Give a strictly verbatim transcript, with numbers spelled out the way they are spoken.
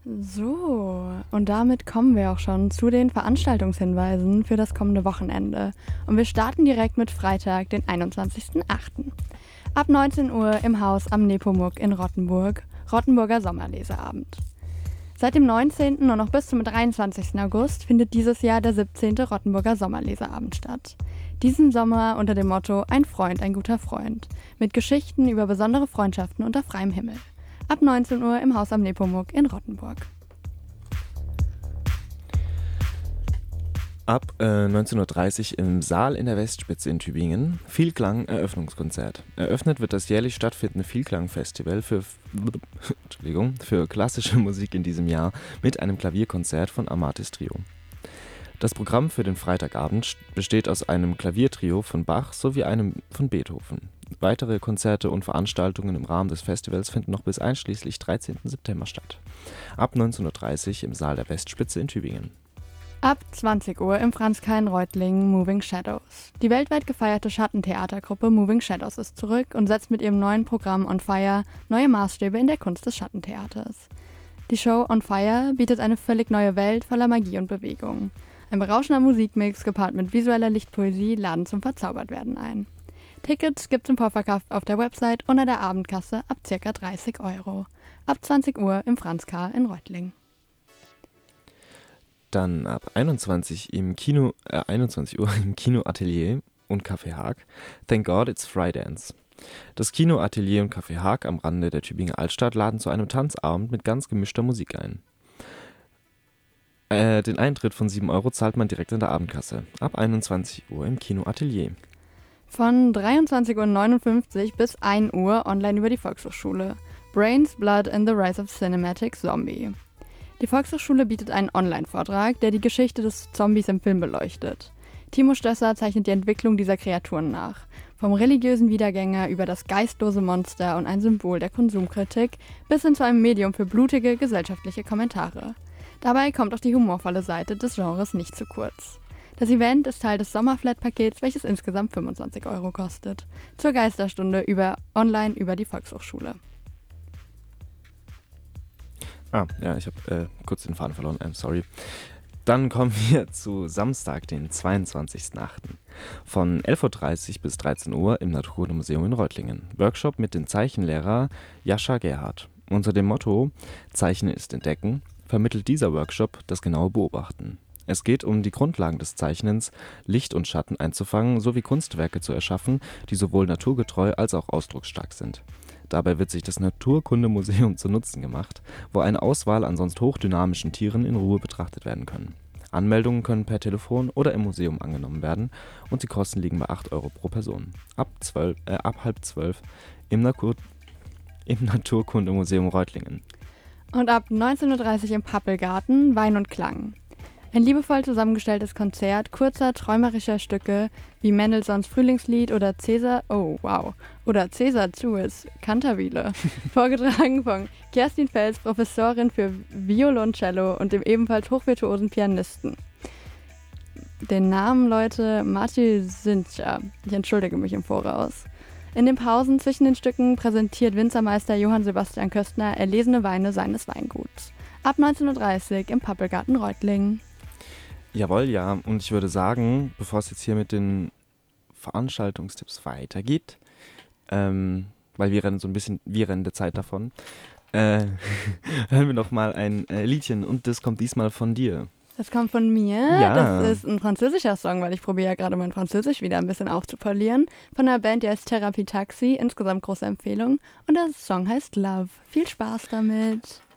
So, und damit kommen wir auch schon zu den Veranstaltungshinweisen für das kommende Wochenende. Und wir starten direkt mit Freitag, den einundzwanzigsten achten Ab neunzehn Uhr im Haus am Nepomuk in Rottenburg, Rottenburger Sommerleseabend. Seit dem neunzehnten und noch bis zum dreiundzwanzigsten August findet dieses Jahr der siebzehnte Rottenburger Sommerleseabend statt. Diesen Sommer unter dem Motto Ein Freund, ein guter Freund, mit Geschichten über besondere Freundschaften unter freiem Himmel. Ab neunzehn Uhr im Haus am Nepomuk in Rottenburg. Ab äh, neunzehn Uhr dreißig im Saal in der Westspitze in Tübingen Vielklang Eröffnungskonzert. Eröffnet wird das jährlich stattfindende Vielklang-Festival für, Entschuldigung, für klassische Musik in diesem Jahr mit einem Klavierkonzert von Amatis Trio. Das Programm für den Freitagabend besteht aus einem Klaviertrio von Bach sowie einem von Beethoven. Weitere Konzerte und Veranstaltungen im Rahmen des Festivals finden noch bis einschließlich dreizehnten September statt. Ab neunzehn Uhr dreißig im Saal der Westspitze in Tübingen. Ab zwanzig Uhr im Franz-Karl in Reutlingen Moving Shadows. Die weltweit gefeierte Schattentheatergruppe Moving Shadows ist zurück und setzt mit ihrem neuen Programm On Fire neue Maßstäbe in der Kunst des Schattentheaters. Die Show On Fire bietet eine völlig neue Welt voller Magie und Bewegung. Ein berauschender Musikmix gepaart mit visueller Lichtpoesie laden zum Verzaubertwerden ein. Tickets gibt's im Vorverkauf auf der Website und an der Abendkasse ab ca. dreißig Euro. Ab zwanzig Uhr im Franz-Karl in Reutlingen. Dann ab einundzwanzig, im Kino, äh, einundzwanzig Uhr im Kino Atelier und Café Haag Thank God It's Frydance. Das Kino Atelier und Café Haag am Rande der Tübinger Altstadt laden zu einem Tanzabend mit ganz gemischter Musik ein. Äh, den Eintritt von sieben Euro zahlt man direkt in der Abendkasse. Ab einundzwanzig Uhr im Kino Atelier. Von dreiundzwanzig Uhr neunundfünfzig bis ein Uhr online über die Volkshochschule. Brains, Blood and the Rise of Cinematic Zombie. Die Volkshochschule bietet einen Online-Vortrag, der die Geschichte des Zombies im Film beleuchtet. Timo Stösser zeichnet die Entwicklung dieser Kreaturen nach. Vom religiösen Wiedergänger über das geistlose Monster und ein Symbol der Konsumkritik bis hin zu einem Medium für blutige gesellschaftliche Kommentare. Dabei kommt auch die humorvolle Seite des Genres nicht zu kurz. Das Event ist Teil des Sommerflat-Pakets, welches insgesamt fünfundzwanzig Euro kostet. Zur Geisterstunde über online über die Volkshochschule. Ah, ja, ich habe äh, kurz den Faden verloren, I'm sorry. Dann kommen wir zu Samstag, den zweiundzwanzigsten achten Von elf Uhr dreißig bis dreizehn Uhr im Naturkundemuseum in Reutlingen. Workshop mit dem Zeichenlehrer Jascha Gerhardt. Unter dem Motto Zeichnen ist Entdecken vermittelt dieser Workshop das genaue Beobachten. Es geht um die Grundlagen des Zeichnens, Licht und Schatten einzufangen sowie Kunstwerke zu erschaffen, die sowohl naturgetreu als auch ausdrucksstark sind. Dabei wird sich das Naturkundemuseum zu Nutzen gemacht, wo eine Auswahl an sonst hochdynamischen Tieren in Ruhe betrachtet werden können. Anmeldungen können per Telefon oder im Museum angenommen werden und die Kosten liegen bei acht Euro pro Person. Ab, zwölf, äh, ab halb zwölf im, Natur, im Naturkundemuseum Reutlingen. Und ab neunzehn Uhr dreißig im Pappelgarten Wein und Klang. Ein liebevoll zusammengestelltes Konzert kurzer, träumerischer Stücke wie Mendelssohns Frühlingslied oder Cäsar, oh wow, oder Cäsar Zues, Cantabile, vorgetragen von Kerstin Fels, Professorin für Violoncello und dem ebenfalls hochvirtuosen Pianisten. Den Namen, Leute, Mathieu Sincha. Ich entschuldige mich im Voraus. In den Pausen zwischen den Stücken präsentiert Winzermeister Johann Sebastian Köstner erlesene Weine seines Weinguts. Ab neunzehn Uhr dreißig im Pappelgarten Reutlingen. Jawohl, ja. Und ich würde sagen, bevor es jetzt hier mit den Veranstaltungstipps weitergeht, ähm, weil wir rennen so ein bisschen, wir rennen der Zeit davon, äh, hören wir noch mal ein äh, Liedchen und das kommt diesmal von dir. Das kommt von mir. Ja. Das ist ein französischer Song, weil ich probiere ja gerade mein Französisch wieder ein bisschen aufzupolieren. Von einer Band, die heißt Therapie Taxi. Insgesamt große Empfehlung. Und der Song heißt Love. Viel Spaß damit.